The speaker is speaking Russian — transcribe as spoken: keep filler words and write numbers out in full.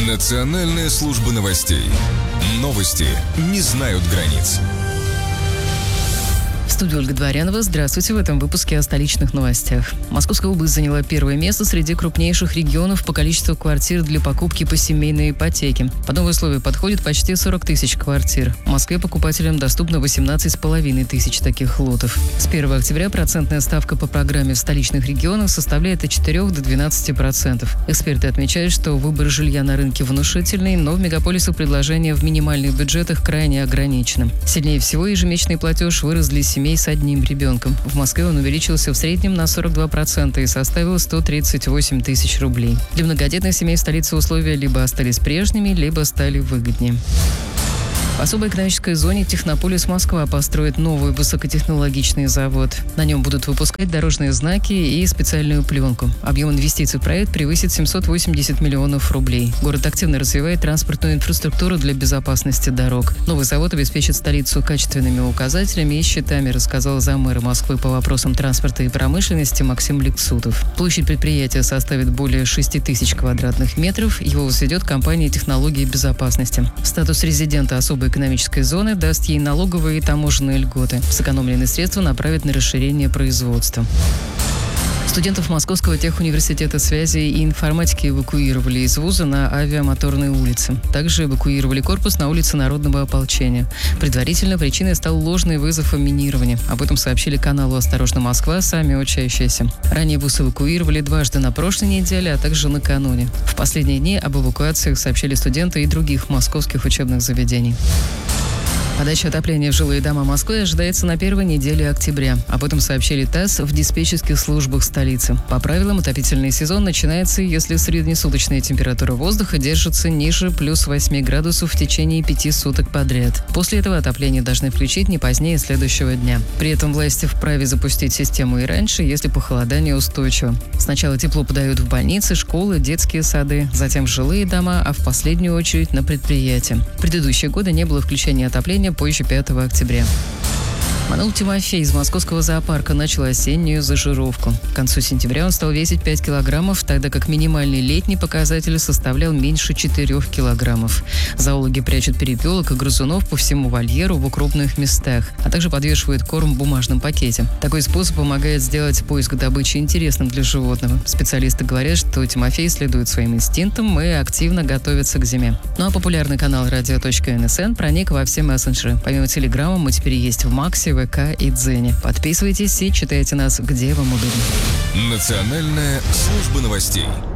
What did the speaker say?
Национальная служба новостей. Новости не знают границ. В студии Ольга Дворянова. Здравствуйте. В этом выпуске о столичных новостях. Московская область заняла первое место среди крупнейших регионов по количеству квартир для покупки по семейной ипотеке. Под новые условия подходит почти сорок тысяч квартир. В Москве покупателям доступно восемнадцать с половиной тысяч таких лотов. С первого октября процентная ставка по программе в столичных регионах составляет от четырёх до двенадцати процентов. Эксперты отмечают, что выбор жилья на рынке внушительный, но в мегаполисах предложения в минимальных бюджетах крайне ограничены. Сильнее всего ежемесячный платеж вырос для семей с одним ребенком. В Москве он увеличился в среднем на сорок два процента и составил сто тридцать восемь тысяч рублей. Для многодетных семей в столице условия либо остались прежними, либо стали выгоднее. В особой экономической зоне Технополис Москва построит новый высокотехнологичный завод. На нем будут выпускать дорожные знаки и специальную пленку. Объем инвестиций в проект превысит семьсот восемьдесят миллионов рублей. Город активно развивает транспортную инфраструктуру для безопасности дорог. Новый завод обеспечит столицу качественными указателями и счетами, рассказал заммэра Москвы по вопросам транспорта и промышленности Максим Лексутов. Площадь предприятия составит более шести тысяч квадратных метров. Его возведет компания технологии безопасности. Статус резидента особой экономической зоны даст ей налоговые и таможенные льготы. Сэкономленные средства направят на расширение производства. Студентов Московского техуниверситета связи и информатики эвакуировали из вуза на Авиамоторной улице. Также эвакуировали корпус на улице Народного ополчения. Предварительно причиной стал ложный вызов о минировании. Об этом сообщили каналу «Осторожно, Москва» сами учащиеся. Ранее вуз эвакуировали дважды на прошлой неделе, а также накануне. В последние дни об эвакуациях сообщили студенты и других московских учебных заведений. Подача отопления в жилые дома Москвы ожидается на первой неделе октября. Об этом сообщили ТАСС в диспетчерских службах столицы. По правилам, отопительный сезон начинается, если среднесуточная температура воздуха держится ниже плюс восьми градусов в течение пяти суток подряд. После этого отопление должны включить не позднее следующего дня. При этом власти вправе запустить систему и раньше, если похолодание устойчиво. Сначала тепло подают в больницы, школы, детские сады, затем в жилые дома, а в последнюю очередь на предприятия. В предыдущие годы не было включения отопления позже пятого октября. Манул Тимофей из московского зоопарка начал осеннюю зажировку. К концу сентября он стал весить пять килограммов, тогда как минимальный летний показатель составлял меньше четырёх килограммов. Зоологи прячут перепелок и грызунов по всему вольеру в укромных местах, а также подвешивают корм в бумажном пакете. Такой способ помогает сделать поиск добычи интересным для животного. Специалисты говорят, что Тимофей следует своим инстинктам и активно готовится к зиме. Ну а популярный канал радио точка эн эс эн проник во все мессенджеры. Помимо Телеграма мы теперь есть в Максе, ВК и Дзене. Подписывайтесь и читайте нас, где вам удобно. Национальная служба новостей.